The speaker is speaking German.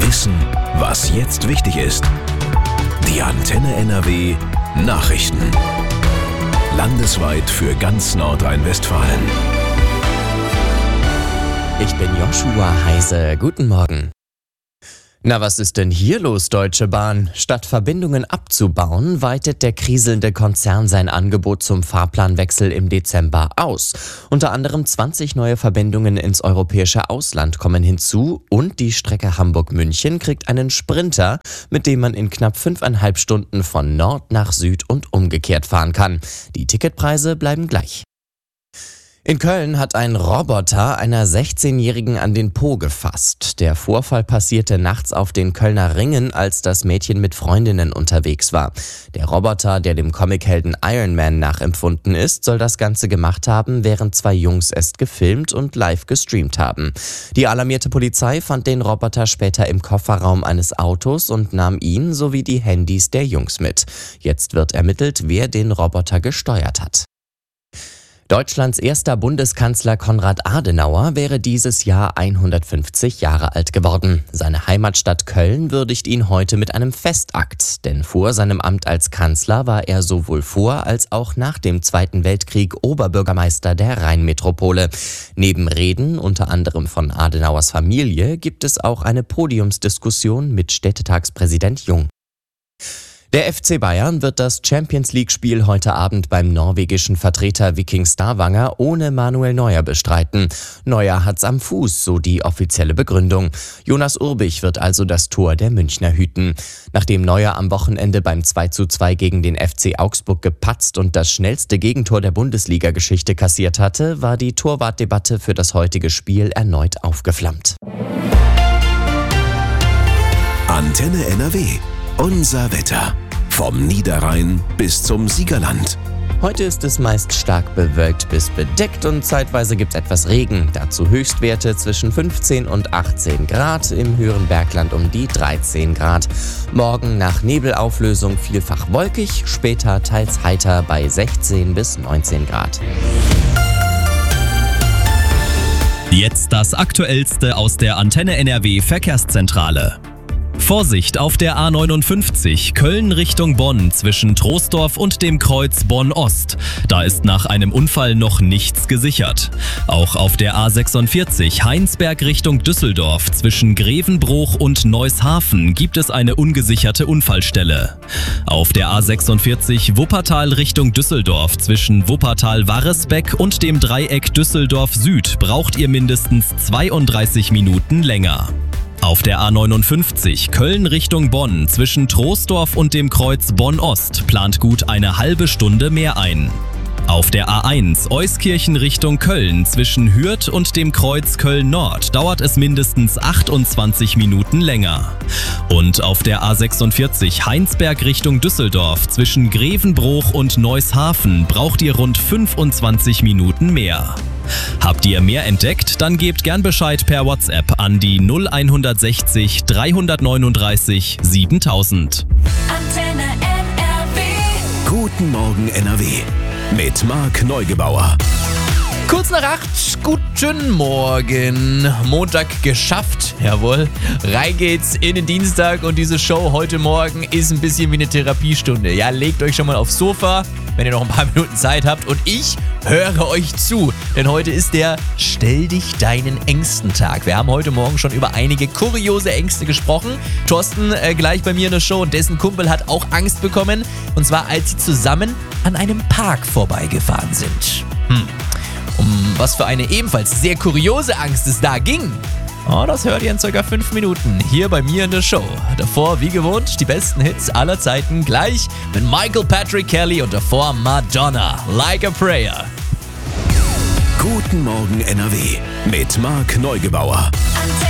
Wissen, was jetzt wichtig ist. Die Antenne NRW Nachrichten. Landesweit für ganz Nordrhein-Westfalen. Ich bin Joshua Heise. Guten Morgen. Na, was ist denn hier los, Deutsche Bahn? Statt Verbindungen abzubauen, weitet der kriselnde Konzern sein Angebot zum Fahrplanwechsel im Dezember aus. Unter anderem 20 neue Verbindungen ins europäische Ausland kommen hinzu und die Strecke Hamburg-München kriegt einen Sprinter, mit dem man in knapp 5,5 Stunden von Nord nach Süd und umgekehrt fahren kann. Die Ticketpreise bleiben gleich. In Köln hat ein Roboter einer 16-Jährigen an den Po gefasst. Der Vorfall passierte nachts auf den Kölner Ringen, als das Mädchen mit Freundinnen unterwegs war. Der Roboter, der dem Comichelden Iron Man nachempfunden ist, soll das Ganze gemacht haben, während zwei Jungs es gefilmt und live gestreamt haben. Die alarmierte Polizei fand den Roboter später im Kofferraum eines Autos und nahm ihn sowie die Handys der Jungs mit. Jetzt wird ermittelt, wer den Roboter gesteuert hat. Deutschlands erster Bundeskanzler Konrad Adenauer wäre dieses Jahr 150 Jahre alt geworden. Seine Heimatstadt Köln würdigt ihn heute mit einem Festakt, denn vor seinem Amt als Kanzler war er sowohl vor als auch nach dem Zweiten Weltkrieg Oberbürgermeister der Rheinmetropole. Neben Reden, unter anderem von Adenauers Familie, gibt es auch eine Podiumsdiskussion mit Städtetagspräsident Jung. Der FC Bayern wird das Champions-League-Spiel heute Abend beim norwegischen Vertreter Viking Stavanger ohne Manuel Neuer bestreiten. Neuer hat's am Fuß, so die offizielle Begründung. Jonas Urbich wird also das Tor der Münchner hüten. Nachdem Neuer am Wochenende beim 2:2 gegen den FC Augsburg gepatzt und das schnellste Gegentor der Bundesliga-Geschichte kassiert hatte, war die Torwartdebatte für das heutige Spiel erneut aufgeflammt. Antenne NRW. Unser Wetter. Vom Niederrhein bis zum Siegerland. Heute ist es meist stark bewölkt bis bedeckt und zeitweise gibt es etwas Regen. Dazu Höchstwerte zwischen 15 und 18 Grad, im höheren Bergland um die 13 Grad. Morgen nach Nebelauflösung vielfach wolkig, später teils heiter bei 16 bis 19 Grad. Jetzt das Aktuellste aus der Antenne NRW Verkehrszentrale. Vorsicht auf der A59 Köln Richtung Bonn zwischen Troisdorf und dem Kreuz Bonn-Ost. Da ist nach einem Unfall noch nichts gesichert. Auch auf der A46 Heinsberg Richtung Düsseldorf zwischen Grevenbruch und Neushafen gibt es eine ungesicherte Unfallstelle. Auf der A46 Wuppertal Richtung Düsseldorf zwischen Wuppertal-Warresbeck und dem Dreieck Düsseldorf Süd braucht ihr mindestens 32 Minuten länger. Auf der A59 Köln Richtung Bonn zwischen Troisdorf und dem Kreuz Bonn-Ost plant gut eine halbe Stunde mehr ein. Auf der A1 Euskirchen Richtung Köln zwischen Hürth und dem Kreuz Köln-Nord dauert es mindestens 28 Minuten länger. Und auf der A46 Heinsberg Richtung Düsseldorf zwischen Grevenbruch und Neushafen braucht ihr rund 25 Minuten mehr. Habt ihr mehr entdeckt? Dann gebt gern Bescheid per WhatsApp an die 0160 339 7000. Antenne NRW. Guten Morgen NRW. Mit Marc Neugebauer. Kurz nach 8, guten Morgen. Montag geschafft, jawohl. Rein geht's in den Dienstag und diese Show heute Morgen ist ein bisschen wie eine Therapiestunde. Ja, legt euch schon mal aufs Sofa, wenn ihr noch ein paar Minuten Zeit habt und ich höre euch zu. Denn heute ist der Stell dich deinen Ängsten-Tag. Wir haben heute Morgen schon über einige kuriose Ängste gesprochen. Thorsten gleich bei mir in der Show und dessen Kumpel hat auch Angst bekommen. Und zwar, als sie zusammen an einem Park vorbeigefahren sind. Um was für eine ebenfalls sehr kuriose Angst es da ging. Oh, das hört ihr in ca. 5 Minuten hier bei mir in der Show. Davor, wie gewohnt, die besten Hits aller Zeiten gleich mit Michael Patrick Kelly und davor Madonna, Like a Prayer. Guten Morgen NRW mit Marc Neugebauer.